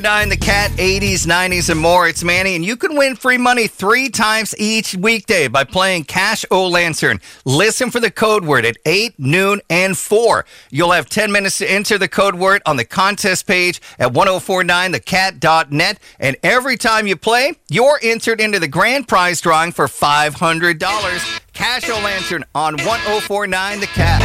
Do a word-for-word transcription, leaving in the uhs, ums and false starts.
Nine, the Cat, eighties, nineties, and more. It's Manny, and you can win free money three times each weekday by playing Cash O Lantern. Listen for the code word at eight, noon, and four. You'll have ten minutes to enter the code word on the contest page at ten forty-nine the cat dot net, and every time you play, you're entered into the grand prize drawing for five hundred dollars. Cash O Lantern on ten forty-nine The Cat.